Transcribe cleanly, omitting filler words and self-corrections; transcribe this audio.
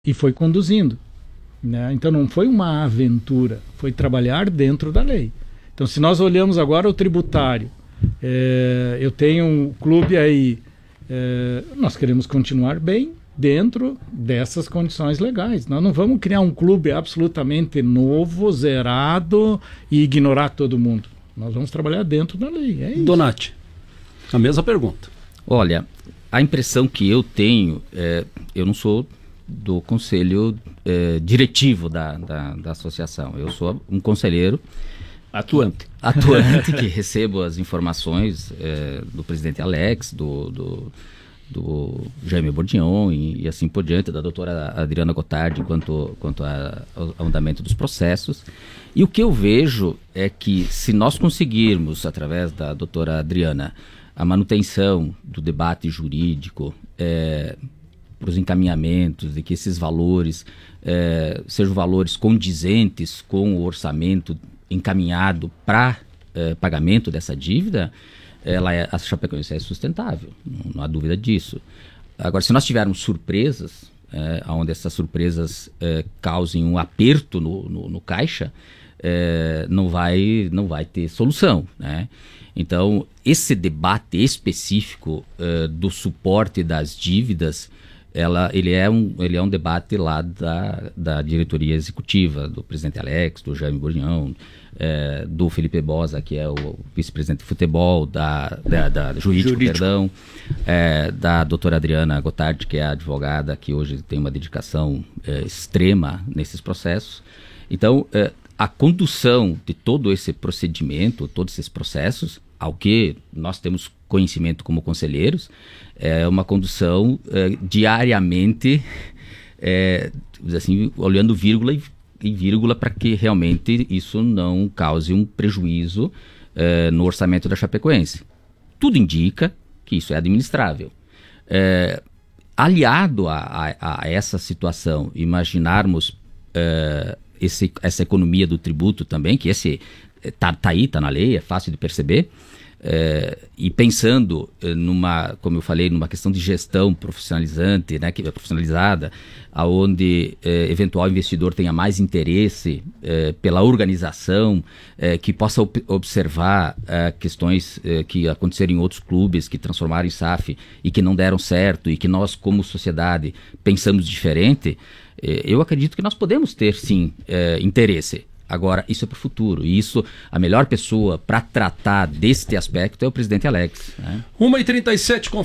e foi conduzindo, né? Então não foi uma aventura, foi trabalhar dentro da lei. Então se nós olhamos agora o tributário, eu tenho um clube aí, nós queremos continuar bem dentro dessas condições legais. Nós não vamos criar um clube absolutamente novo, zerado e ignorar todo mundo. Nós vamos trabalhar dentro da lei, é isso. Donati, a mesma pergunta. Olha, a impressão que eu tenho, eu não sou do conselho diretivo da associação, eu sou um conselheiro atuante que recebo as informações do presidente Alex, do Jaime Bordion e assim por diante, da doutora Adriana Gotardi, quanto ao andamento dos processos. E o que eu vejo é que se nós conseguirmos, através da doutora Adriana, a manutenção do debate jurídico, para os encaminhamentos, de que esses valores sejam valores condizentes com o orçamento encaminhado para pagamento dessa dívida, a Chapecoense é sustentável, não há dúvida disso. Agora, se nós tivermos surpresas, onde essas surpresas causem um aperto no caixa, não vai ter solução, né? Então, esse debate específico do suporte das dívidas, ele é um debate lá da diretoria executiva, do presidente Alex, do Jaime Bordião, do Felipe Bosa, que é o vice-presidente de futebol, jurídico, perdão, da doutora Adriana Gotardi, que é a advogada que hoje tem uma dedicação extrema nesses processos. Então, a condução de todo esse procedimento, todos esses processos, ao que nós temos conhecimento como conselheiros, é uma condução diariamente, assim, olhando vírgula e vírgula para que realmente isso não cause um prejuízo no orçamento da Chapecoense. Tudo indica que isso é administrável. Aliado a essa situação, imaginarmos essa economia do tributo também, que esse tá aí, tá na lei, é fácil de perceber, e pensando como eu falei, numa questão de gestão profissionalizante, né, que é profissionalizada, aonde eventual investidor tenha mais interesse pela organização, que possa observar questões que aconteceram em outros clubes, que transformaram em SAF e que não deram certo, e que nós, como sociedade, pensamos diferente. Eu acredito que nós podemos ter, sim, interesse. Agora, isso é para o futuro. E isso, a melhor pessoa para tratar deste aspecto é o presidente Alex, né? 1h37,